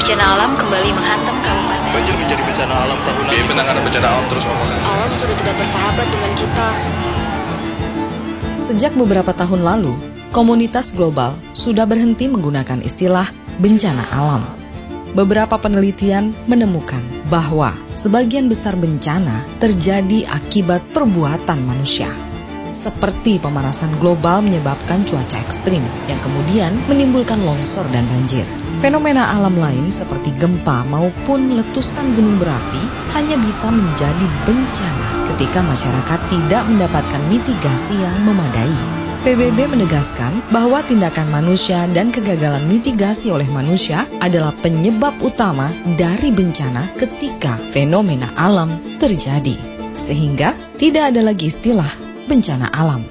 Bencana alam kembali menghantam kabupaten. Banjir menjadi bencana alam tahunan. Di penanganan bencana alam terus ngomongnya. Alam sudah tidak bersahabat dengan kita. Sejak beberapa tahun lalu, komunitas global sudah berhenti menggunakan istilah bencana alam. Beberapa penelitian menemukan bahwa sebagian besar bencana terjadi akibat perbuatan manusia. Seperti pemanasan global menyebabkan cuaca ekstrim yang kemudian menimbulkan longsor dan banjir. Fenomena alam lain seperti gempa maupun letusan gunung berapi hanya bisa menjadi bencana ketika masyarakat tidak mendapatkan mitigasi yang memadai. PBB menegaskan bahwa tindakan manusia dan kegagalan mitigasi oleh manusia adalah penyebab utama dari bencana ketika fenomena alam terjadi. Sehingga tidak ada lagi istilah bencana alam.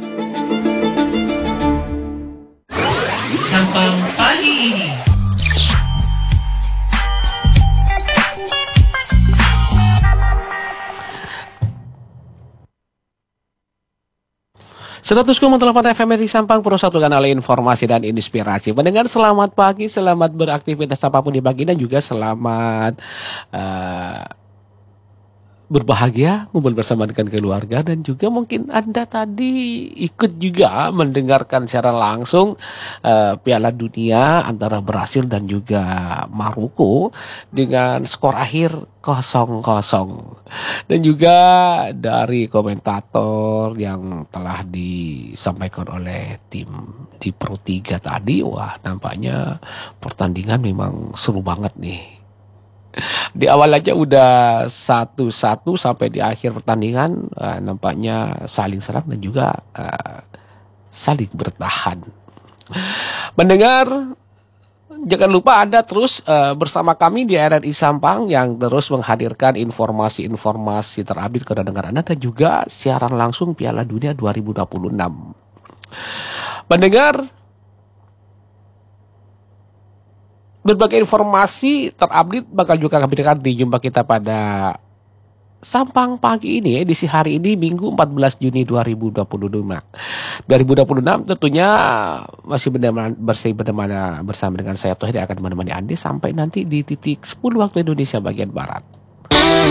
Sampang pagi ini. Status Komuter 8 FM di Sampang, Pro 1 kanal informasi dan inspirasi. Pendengar selamat pagi, selamat beraktivitas apapun di pagi dan juga selamat berbahagia, ngumpul bersama dengan keluarga dan juga mungkin Anda tadi ikut juga mendengarkan secara langsung Piala Dunia antara Brasil dan juga Maroko dengan skor akhir 0-0. Dan juga dari komentator yang telah disampaikan oleh tim di Pro 3 tadi, wah nampaknya pertandingan memang seru banget nih. Di awal aja udah 1-1 sampai di akhir pertandingan nampaknya saling serang dan juga saling bertahan. Mendengar, jangan lupa Anda terus bersama kami di RRI Sampang yang terus menghadirkan informasi-informasi terupdate ke dengar Anda dan juga siaran langsung Piala Dunia 2026. Mendengar, berbagai informasi terupdate bakal juga kami berikan di jumpa kita pada Sampang pagi ini, edisi hari ini Minggu 14 Juni 2026. Tentunya masih bersama dengan saya Tohir yang akan menemani Anda sampai nanti di titik 10 waktu Indonesia bagian Barat.